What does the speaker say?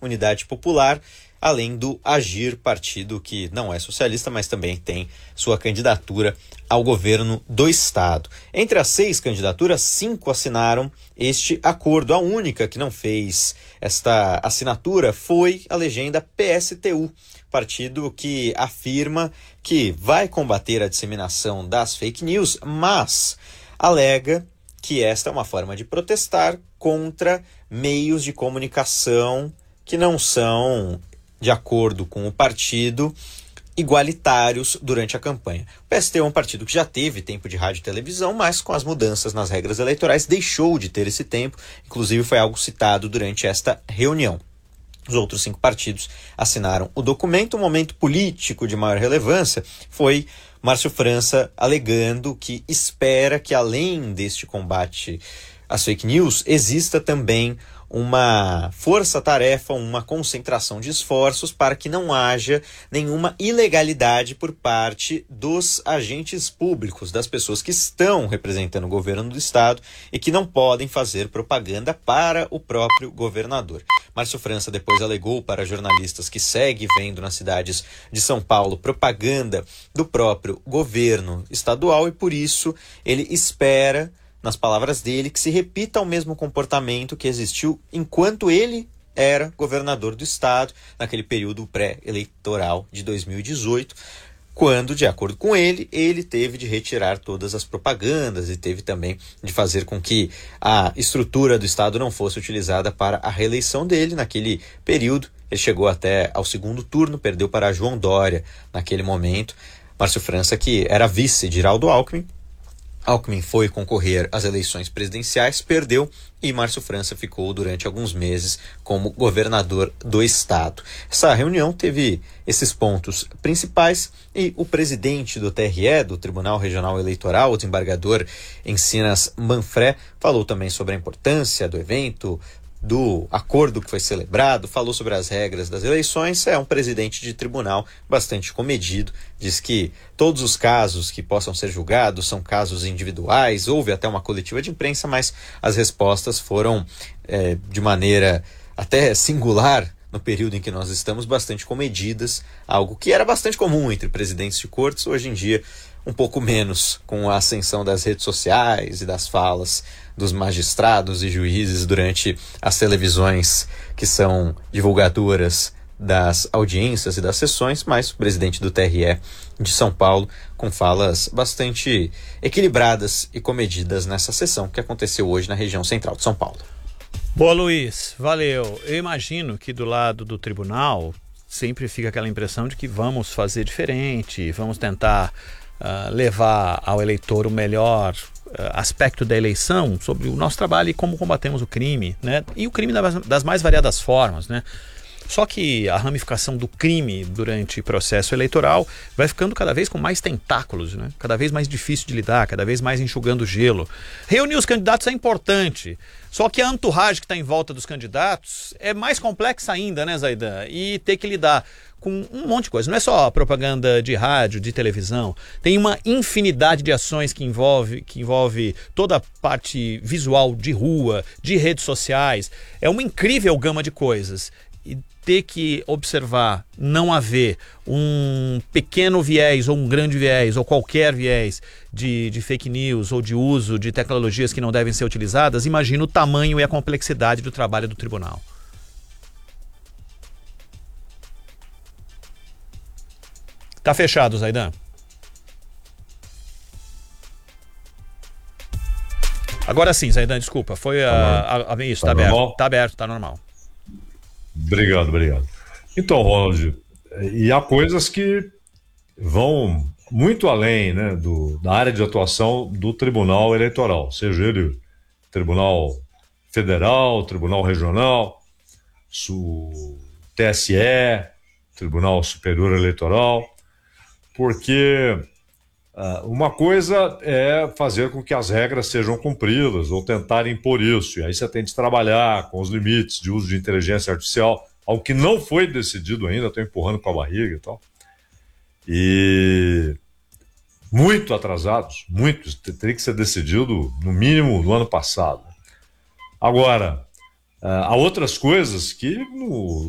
Unidade Popular, além do Agir, partido que não é socialista, mas também tem sua candidatura ao governo do estado. Entre as 6 candidaturas, 5 assinaram este acordo. A única que não fez esta assinatura foi a legenda PSTU, partido que afirma que vai combater a disseminação das fake news, mas alega que esta é uma forma de protestar contra meios de comunicação que não são, de acordo com o partido, igualitários durante a campanha. O PST é um partido que já teve tempo de rádio e televisão, mas com as mudanças nas regras eleitorais deixou de ter esse tempo, inclusive foi algo citado durante esta reunião. Os outros 5 partidos assinaram o documento. O momento político de maior relevância foi Márcio França alegando que espera que, além deste combate às fake news, exista também uma força-tarefa, uma concentração de esforços para que não haja nenhuma ilegalidade por parte dos agentes públicos, das pessoas que estão representando o governo do estado e que não podem fazer propaganda para o próprio governador. Márcio França depois alegou para jornalistas que segue vendo nas cidades de São Paulo propaganda do próprio governo estadual e por isso ele espera, nas palavras dele, que se repita o mesmo comportamento que existiu enquanto ele era governador do estado, naquele período pré-eleitoral de 2018, quando, de acordo com ele, ele teve de retirar todas as propagandas e teve também de fazer com que a estrutura do estado não fosse utilizada para a reeleição dele. Naquele período, ele chegou até ao segundo turno, perdeu para João Dória naquele momento. Márcio França, que era vice de Geraldo Alckmin, Alckmin foi concorrer às eleições presidenciais, perdeu e Márcio França ficou durante alguns meses como governador do estado. Essa reunião teve esses pontos principais e o presidente do TRE, do Tribunal Regional Eleitoral, o desembargador Encinas Manfré, falou também sobre a importância do evento, do acordo que foi celebrado, falou sobre as regras das eleições. É um presidente de tribunal bastante comedido, diz que todos os casos que possam ser julgados são casos individuais, houve até uma coletiva de imprensa, mas as respostas foram, de maneira até singular, no período em que nós estamos, bastante comedidas, algo que era bastante comum entre presidentes de cortes, hoje em dia um pouco menos, com a ascensão das redes sociais e das falas dos magistrados e juízes durante as televisões que são divulgadoras das audiências e das sessões, mas o presidente do TRE de São Paulo com falas bastante equilibradas e comedidas nessa sessão que aconteceu hoje na região central de São Paulo. Boa, Luiz, valeu. Eu imagino que do lado do tribunal sempre fica aquela impressão de que vamos fazer diferente, vamos tentar levar ao eleitor o melhor aspecto da eleição sobre o nosso trabalho e como combatemos o crime, né? E o crime das mais variadas formas, né? Só que a ramificação do crime durante o processo eleitoral vai ficando cada vez com mais tentáculos, né? Cada vez mais difícil de lidar, cada vez mais enxugando gelo. Reunir os candidatos é importante, só que a entourage que está em volta dos candidatos é mais complexa ainda, né, Zaidan? E ter que lidar com um monte de coisa. Não é só propaganda de rádio, de televisão. Tem uma infinidade de ações que envolve toda a parte visual de rua, de redes sociais. É uma incrível gama de coisas. E ter que observar, não haver um pequeno viés ou um grande viés ou qualquer viés de fake news ou de uso de tecnologias que não devem ser utilizadas, imagina o tamanho e a complexidade do trabalho do tribunal. Tá fechado, Zaidan. Agora sim, Zaidan, desculpa. Foi isso, tá aberto. Tá aberto, tá normal. Obrigado. Então, Ronald, e há coisas que vão muito além, né, da área de atuação do Tribunal Eleitoral, seja ele Tribunal Federal, Tribunal Regional, TSE, Tribunal Superior Eleitoral, porque uma coisa é fazer com que as regras sejam cumpridas ou tentar impor isso, e aí você tem de trabalhar com os limites de uso de inteligência artificial, algo que não foi decidido ainda, estou empurrando com a barriga e tal. E muito atrasados, teria que ser decidido no mínimo no ano passado. Agora, há outras coisas que